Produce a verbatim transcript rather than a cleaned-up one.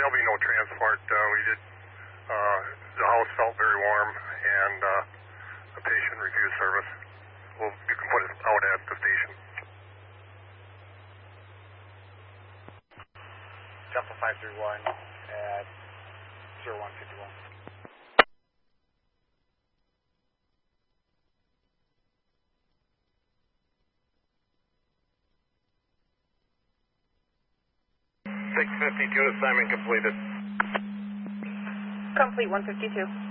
there'll be no transport. Uh, we did, uh, the house felt very warm, and uh, the patient refused service. Well, you can put it out at the station. Delta five three one at zero one fifty-one. six fifty-two, assignment completed. Complete one fifty-two.